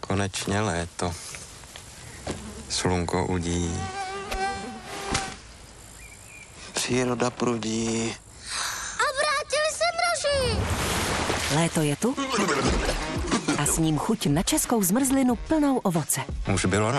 Konečně léto. Slunko udí. Příroda prudí. A vrátili se mraži! Léto je tu a s ním chuť na českou zmrzlinu plnou ovoce. Už bylo